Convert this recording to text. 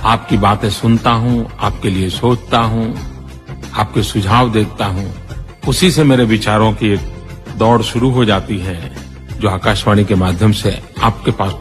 आपकी बातें सुनता हूँ, आपके लिए सोचता हूँ, आपके सुझाव देखता हूँ, उसी से मेरे विचारों की एक दौड़ शुरू हो जाती है, जो आकाशवाणी के माध्यम से आपके पास